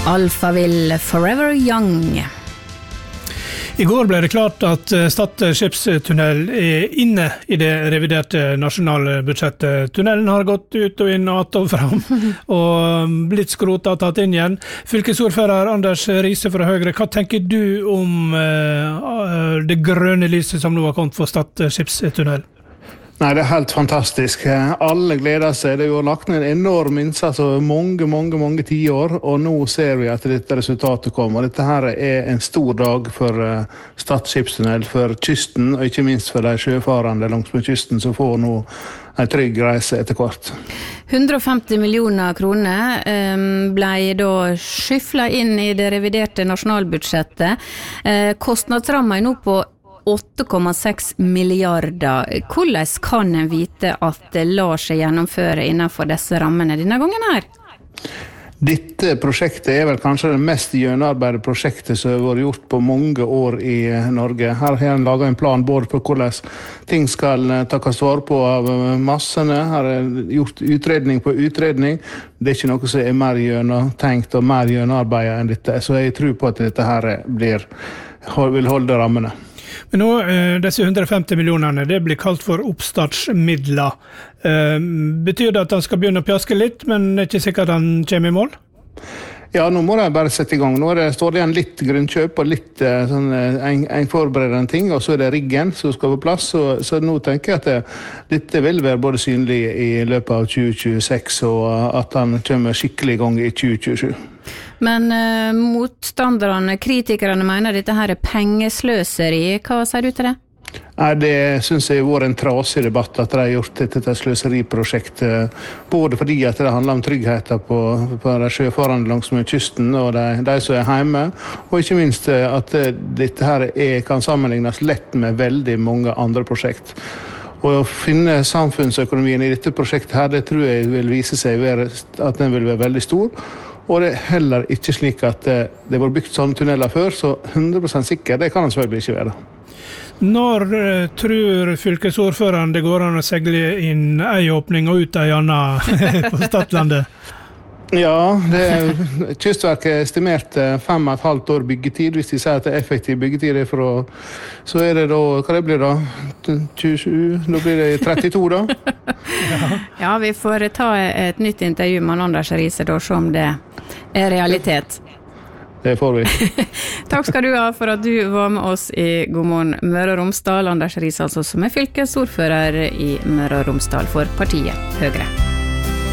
Alphaville Forever Young. I går ble det klart at Stad skipstunnel inne I det reviderte nasjonale budsjettet. Tunnelen har gått ut og inn og att og fram, og blitt skrotet og tatt inn igjen. Fylkesordfører Anders Riise fra Høyre, hva tenker du om det grønne lyset som nå har kommet for Stad skipstunnel? Nei, det helt fantastisk. Alle gleder seg. Det er jo lagt ned en enorm innsats over mange 10 år, og nå ser vi at dette resultatet kommer. Dette her en stor dag for Stad skipstunnel, for kysten, og ikke minst for de sjøfarende langs med kysten, som får nå en trygg reise etter hvert. 150 millioner kroner ble da skyfflet inn I det reviderte nasjonalbudsjettet. Kostnadsrammen nå på 8,6 milliarder. Hvordan kan en vite at det lar seg gjennomføre innenfor disse rammene denne gangen her? Dette prosjektet vel kanskje det mest gjennomarbeidet prosjektet som har vært gjort på mange år I Norge. Her har en laget en plan både for hvordan ting skal takkes vare på av massene. Her gjort utredning på utredning. Det ikke noe som mer gjennomtenkt og mer gjennomarbeidet enn dette. Så jeg tror på at dette her vil holde rammene. Men nå, disse 150 millionerne, det blir kalt for oppstartsmidler. Betyr det at han skal begynne å pjaske litt, men det ikke sikkert han kommer I mål? Ja, nå må de bare sette I gang. Nå står det igjen litt grunnkjøp og litt en forberedende ting, og så det riggen som skal på plass. Så nå tenker jeg at dette vil være både synlig I løpet av 2026, og at han kommer skikkelig I gang I 2027. Men motstanderne, kritikerne mener dette her pengesløseri. Hva sier du til det? Nei, det synes jeg har vært en trasig debatt at de har gjort dette til et sløseriprosjekt, både fordi at det handler om tryggheten på de sjøfarende langs med kysten og de som hjemme, og ikke minst at dette her kan sammenlignes lett med veldig mange andre prosjekt. Og å finne samfunnsøkonomien I dette prosjektet her, det tror jeg vil vise seg at den vil være veldig stor. Og det heller ikke slik at det var bygd sånne tunneler før, så 100% sikker, det kan han selvfølgelig ikke være. Når tror fylkesordføreren det går an å segle inn en åpning og ut en annen på Stadlandet? Ja, Kystverket estimert 5,5 år byggetid, hvis de sier at det effektiv byggetid så det da, hva det blir da? 27, da blir det 32 da? Ja, vi får ta et nytt intervju med Anders Riise da, se om det realitet. Det får vi. Takk skal du ha for at du var med oss I God morgen Møre og Romsdal. Anders Riise altså som fylkesordfører I Møre og Romsdal for partiet Høyre.